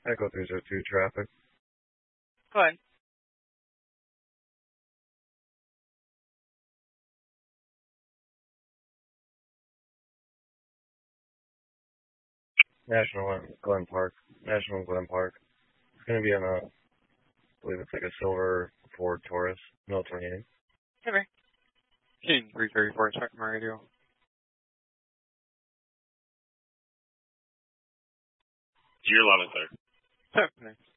Echo 302 traffic. Go ahead. National Glen Park. National Glen Park. It's going to be on a, I believe it's like a silver Ford Taurus. No tornado. Okay. King 334, check my radio. 11, sir. Thanks.